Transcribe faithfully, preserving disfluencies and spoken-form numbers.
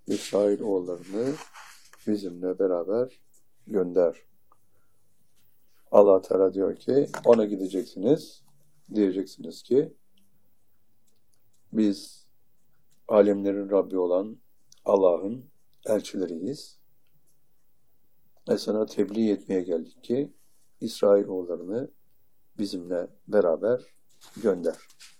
İsrail oğullarını bizimle beraber gönder. Allah Teala diyor ki ona gideceksiniz. Diyeceksiniz ki biz alemlerin Rabbi olan Allah'ın elçileriyiz. Ve sana tebliğ etmeye geldik ki İsrail oğullarını bizimle beraber gönder.